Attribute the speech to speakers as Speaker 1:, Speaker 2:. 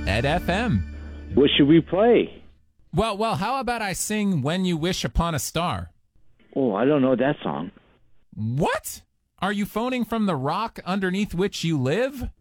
Speaker 1: Ed FM.
Speaker 2: What should we play?
Speaker 1: Well, how about I sing When You Wish Upon a Star?
Speaker 2: Oh, I don't know that song.
Speaker 1: What? Are you phoning from the rock underneath which you live?